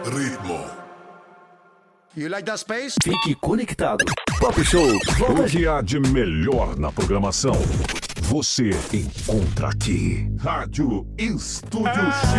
Ritmo. You like that space? Fique conectado. Pop Show. O que há de melhor na programação? Você encontra aqui. Rádio Estúdio X.